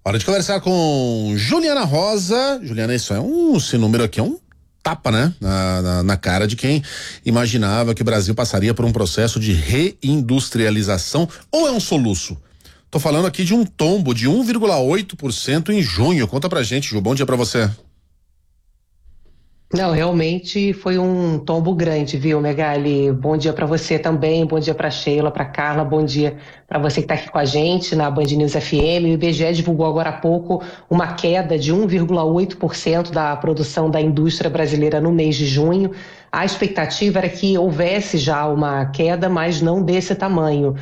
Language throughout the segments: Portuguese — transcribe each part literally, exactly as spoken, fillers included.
Hora de conversar com Juliana Rosa. Juliana, isso é um, esse número aqui é um tapa, né? Na, na, na cara de quem imaginava que o Brasil passaria por um processo de reindustrialização, ou é um soluço? Tô falando aqui de um tombo de um vírgula oito por cento em junho. Conta pra gente, Ju. Bom dia pra você. Não, realmente foi um tombo grande, viu, Megali? Bom dia para você também, bom dia para Sheila, para Carla, bom dia para você que está aqui com a gente na Band News F M. O I B G E divulgou agora há pouco uma queda de um vírgula oito por cento da produção da indústria brasileira no mês de junho. A expectativa era que houvesse já uma queda, mas não desse tamanho,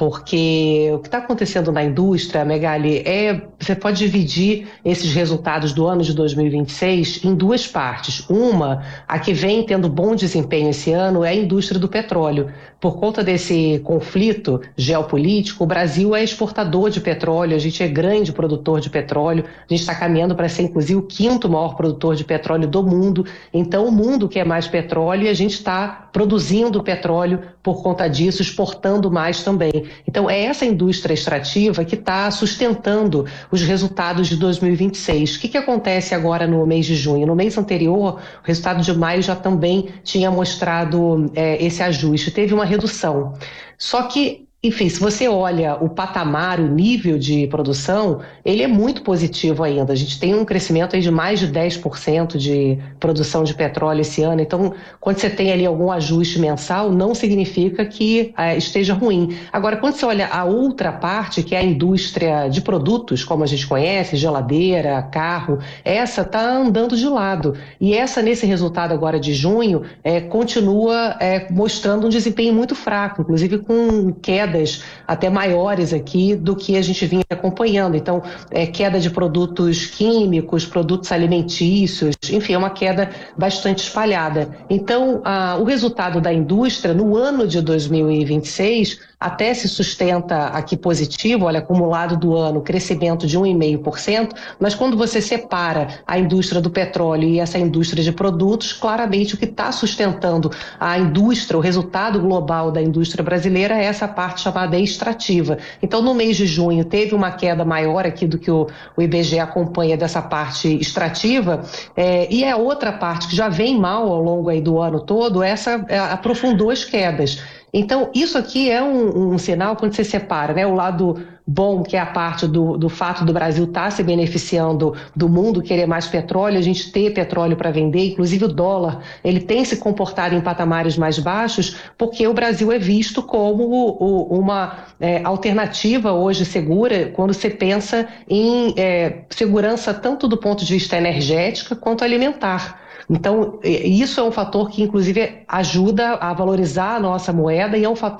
porque o que está acontecendo na indústria, Megali, é, você pode dividir esses resultados do ano de dois mil e vinte e seis em duas partes. Uma, a que vem tendo bom desempenho esse ano, é a indústria do petróleo. Por conta desse conflito geopolítico, o Brasil é exportador de petróleo, a gente é grande produtor de petróleo, a gente está caminhando para ser, inclusive, o quinto maior produtor de petróleo do mundo. Então, o mundo quer mais petróleo e a gente está produzindo petróleo por conta disso, exportando mais também. Então, é essa indústria extrativa que está sustentando os resultados de dois mil e vinte e seis. O que, que acontece agora no mês de junho? No mês anterior, o resultado de maio já também tinha mostrado é, esse ajuste. Teve uma redução. Só que, enfim, se você olha o patamar, o nível de produção, ele é muito positivo ainda. A gente tem um crescimento aí de mais de dez por cento de produção de petróleo esse ano. Então, quando você tem ali algum ajuste mensal, não significa que é, esteja ruim. Agora, quando você olha a outra parte, que é a indústria de produtos, como a gente conhece, geladeira, carro, essa está andando de lado. E essa, nesse resultado agora de junho, é, continua é, mostrando um desempenho muito fraco, inclusive com queda até maiores aqui do que a gente vinha acompanhando. Então, é, queda de produtos químicos, produtos alimentícios, enfim, é uma queda bastante espalhada. Então, a, o resultado da indústria no ano de dois mil e vinte e seis até se sustenta aqui positivo, olha, acumulado do ano, crescimento de um vírgula cinco por cento, mas quando você separa a indústria do petróleo e essa indústria de produtos, claramente o que está sustentando a indústria, o resultado global da indústria brasileira é essa parte chamada extrativa. Então, no mês de junho, teve uma queda maior aqui do que o, o I B G E acompanha dessa parte extrativa, é, e a outra parte que já vem mal ao longo aí do ano todo, essa é, aprofundou as quedas. Então, isso aqui é um, um sinal quando você separa, né, o lado bom, que é a parte do, do fato do Brasil estar se beneficiando do mundo querer mais petróleo, a gente ter petróleo para vender, inclusive o dólar, ele tem se comportado em patamares mais baixos, porque o Brasil é visto como o, uma é, alternativa hoje segura quando você pensa em é, segurança tanto do ponto de vista energético quanto alimentar. Então, isso é um fator que, inclusive, ajuda a valorizar a nossa moeda e é um fator